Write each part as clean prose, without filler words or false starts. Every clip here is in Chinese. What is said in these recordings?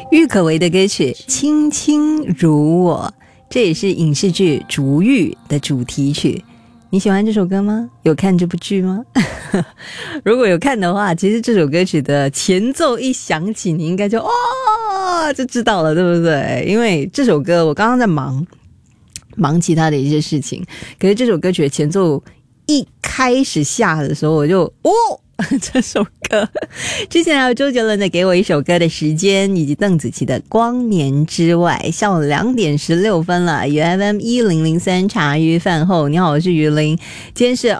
郁可唯的歌曲《卿卿如我》，这也是影视剧《逐玉》的主题曲。你喜欢这首歌吗？有看这部剧吗？如果有看的话，其实这首歌曲的前奏一响起，你应该就就知道了，对不对？因为这首歌我刚刚在忙其他的一些事情，可是这首歌曲的前奏一开始下的时候，我就这首歌之前还有周杰伦的《给我一首歌的时间》，以及邓紫棋的《光年之外》。下午2点16分了，FM 1003茶余饭后，你好，我是于林。今天是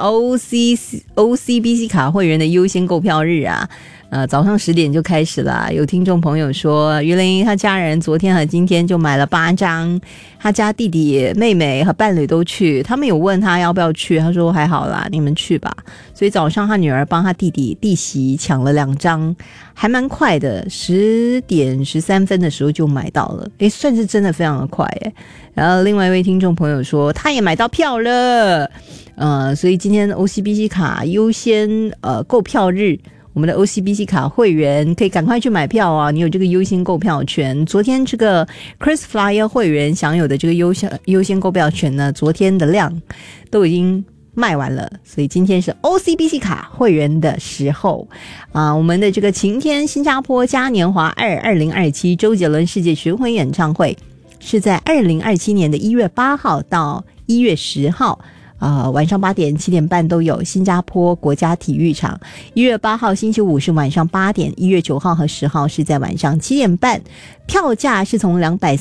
OCBC 卡会员的优先购票日啊，早上10点就开始了。有听众朋友说，于林他家人昨天和今天就买了8张，他家弟弟妹妹和伴侣都去，他们有问他要不要去，他说还好啦，你们去吧。所以早上他女儿帮他弟弟弟媳抢了2张，还蛮快的，10点13分的时候就买到了，算是真的非常的快耶。然后另外一位听众朋友说他也买到票了，所以今天 OCBC 卡优先购票日，我们的 OCBC 卡会员可以赶快去买票啊！你有这个优先购票权。昨天这个 Chris Flyer 会员享有的这个优先购票权呢，昨天的量都已经卖完了，所以今天是 OCBC 卡会员的时候我们的这个晴天新加坡嘉年华2 2027周杰伦世界巡回演唱会是在2027年的1月8号到1月10号。晚上8点、7点半都有，新加坡国家体育场。1月8号星期五是晚上8点，1月9号和10号是在晚上7点半。票价是从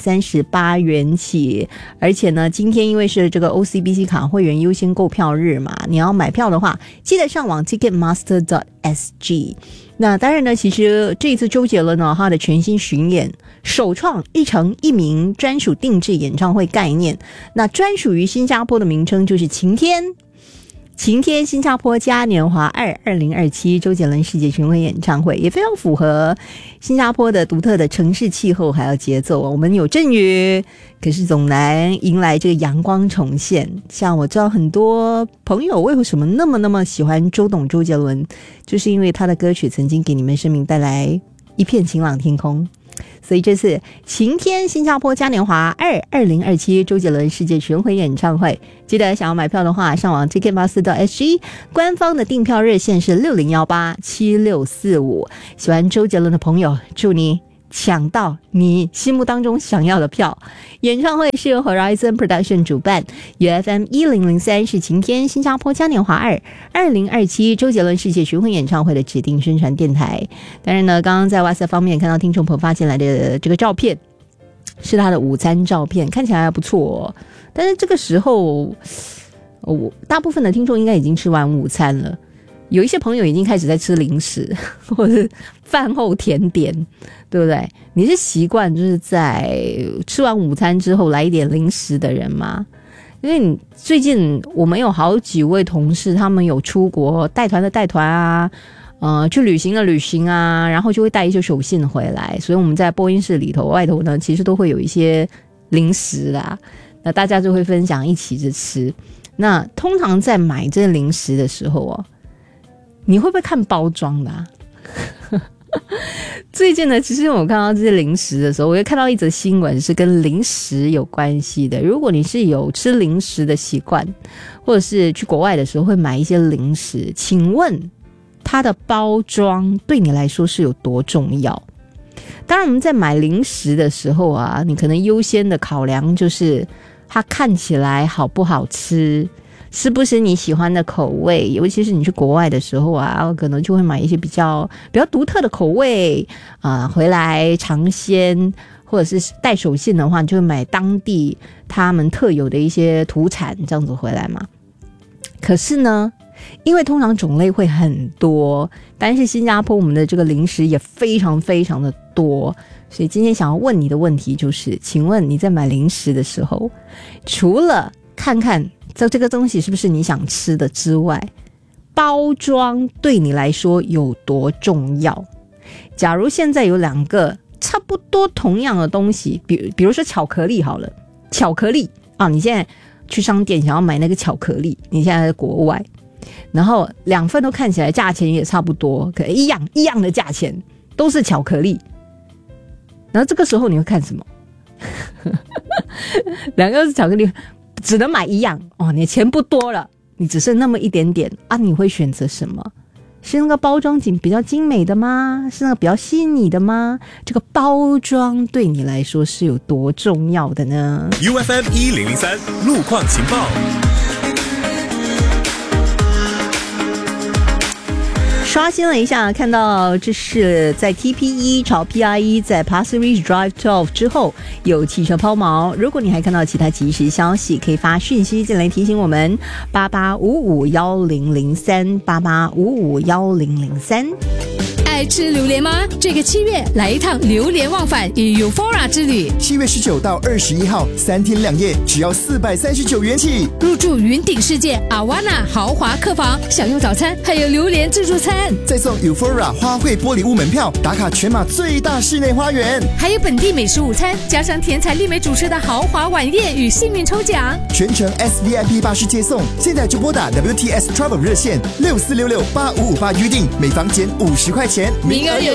238元起，而且呢，今天因为是这个 OCBC 卡会员优先购票日嘛，你要买票的话，记得上网 ticketmaster.sg。那当然呢，其实这一次周杰伦呢，他的全新巡演首创一城一名专属定制演唱会概念，那专属于新加坡的名称就是晴天新加坡嘉年华2 2027周杰伦世界巡回演唱会，也非常符合新加坡的独特的城市气候还有节奏。我们有阵雨，可是总难迎来这个阳光重现。像我知道很多朋友为什么那么喜欢周杰伦，就是因为他的歌曲曾经给你们生命带来一片晴朗天空。所以这次晴天新加坡嘉年华2 2027周杰伦世界巡回演唱会，记得想要买票的话，上网 ticketmaster.sg， 官方的订票热线是60187645。喜欢周杰伦的朋友，祝你抢到你心目当中想要的票。演唱会是由 Horizon Production 主办，与 FM 1003是晴天新加坡嘉年华2 2027周杰伦世界巡回演唱会的指定宣传电台。当然呢，刚刚在 WhatsApp 方面看到听众朋友发进来的这个照片，是他的午餐照片，看起来还不错但是这个时候大部分的听众应该已经吃完午餐了，有一些朋友已经开始在吃零食或者饭后甜点，对不对？你是习惯就是在吃完午餐之后来一点零食的人吗？因为你最近我们有好几位同事，他们有出国带团的带团啊，去旅行的旅行啊，然后就会带一些手信回来，所以我们在播音室里头外头呢，其实都会有一些零食啦，那大家就会分享一起去吃。那通常在买这些零食的时候你会不会看包装的最近呢，其实我看到这些零食的时候，我也看到一则新闻是跟零食有关系的。如果你是有吃零食的习惯，或者是去国外的时候会买一些零食，请问它的包装对你来说是有多重要？当然我们在买零食的时候你可能优先的考量就是它看起来好不好吃，是不是你喜欢的口味，尤其是你去国外的时候可能就会买一些比较独特的口味回来尝鲜，或者是带手信的话，你就会买当地他们特有的一些土产这样子回来嘛。可是呢，因为通常种类会很多，但是新加坡我们的这个零食也非常非常的多，所以今天想要问你的问题就是，请问你在买零食的时候，除了看看这个东西是不是你想吃的之外，包装对你来说有多重要？假如现在有2个差不多同样的东西，比如说巧克力好了，巧克力你现在去商店想要买那个巧克力，你现在在国外，然后2份都看起来价钱也差不多，可一样的价钱都是巧克力， 然后这个时候你会看什么？2个巧克力只能买一样哦，你的钱不多了，你只剩那么一点点啊，你会选择什么？是那个包装比较精美的吗？是那个比较吸引你的吗？这个包装对你来说是有多重要的呢？ UFM 1003路况情报。 刷新了一下，看到这是在 TP1 朝 PRE 在 Pasir Ris Drive 12之后有汽车抛锚。如果你还看到其他即时消息，可以发讯息进来提醒我们88551003 88551003。 爱吃榴莲吗？这个7月来一趟榴莲忘返与 Eufora 之旅。 7月19到21号3天2夜，只要439元起。 入住云顶世界 Awana 豪华客房，享用早餐，还有榴莲自助餐， 再送 Eufora 花卉玻璃屋门票，打卡全马最大室内花园， 还有本地美食午餐，加上甜彩丽美主持的豪华晚宴与幸运抽奖， 全程 SVIP 巴士接送。现在就拨打 WTS Travel 热线64668558预定，每房减50块钱， 名额有